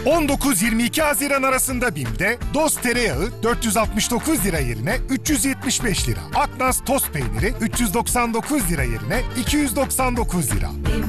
19-22 Haziran arasında BİM'de Dost tereyağı 469 lira yerine 375 lira. Aknas toz peyniri 399 lira yerine 299 lira.